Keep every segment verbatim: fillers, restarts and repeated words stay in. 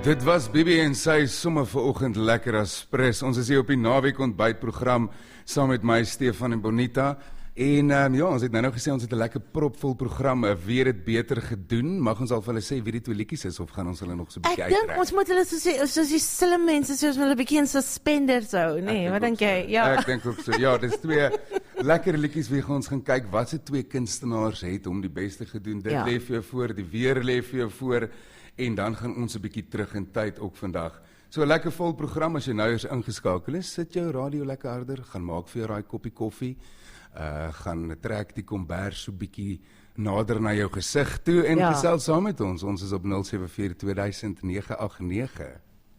Dit was Bibi en sy somme vanoggend lekker aspres. Ons is hier op die naweek ontbytprogram saam met my Stefan en Bonita. En um, ja, ons het nou nou gesê ons het 'n lekker propvol program, weer het beter gedoen. Mag ons al vir hulle sê wie die twee liedjies is of gaan ons hulle nog so 'n bietjie uittrek? Ek dink ons moet hulle so sê, soos die stille mense, soos hulle 'n bietjie in suspenders hou, nee, wat dink jy? Ja. Ek dink ook so. Ja, dis twee lekker liedjies wie ons gaan kyk wat se twee kunstenaars het om die beste gedoen. Dit Ja. lê vir jou voor, die weer lê vir jou voor. En dan gaan ons 'n bietjie terug in tyd ook vandag. So 'n lekker vol program as jy nou eers ingeskakel is. Sit jou radio lekker harder, gaan maak vir jou daai koppie koffie. Uh gaan trek die kombers so bietjie nader na jou gesig toe en Ja. gesels saam met ons. Ons is op nul sewe vier twee duisend nege agt nege.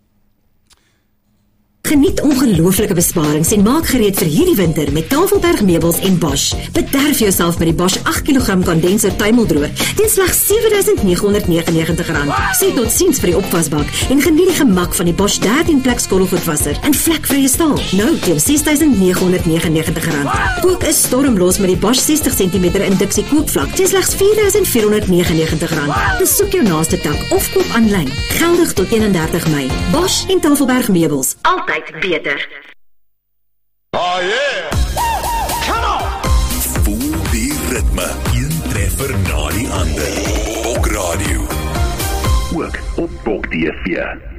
Geniet ongelooflike besparings en maak gereed vir hierdie winter met Tafelberg meubels en Bosch. Bederf jouself met die Bosch agt kilogram kondenser tuimeldroër teen slegs sewe duisend nege honderd negenennegentig rand. Sê tot ziens vir die opwasbak en geniet die gemak van die Bosch dertien plek skottelgoedwasser en vlekvrye staal. Nou teen ses duisend nege honderd negenennegentig rand. Kook is stormlos met die Bosch sestig sentimeter induksie kookvlak teen slegs vier duisend vier honderd negenennegentig rand. Besoek jou naaste tak of koop aanlyn. Geldig tot eenendertig Mei. Bosch en Tafelberg meubels. Altyd beter. Oh yeah! Come on! Voel die ritme, een treffer na die ander. Bok Radio. Ook op Bok T V.